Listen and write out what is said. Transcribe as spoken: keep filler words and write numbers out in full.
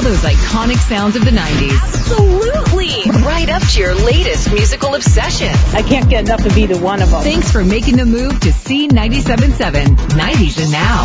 those iconic sounds of the nineties. Absolutely. Right up to your latest musical obsession. I can't get enough of either one of them. Thanks for making the move to C ninety-seven point seven, nineties and Now.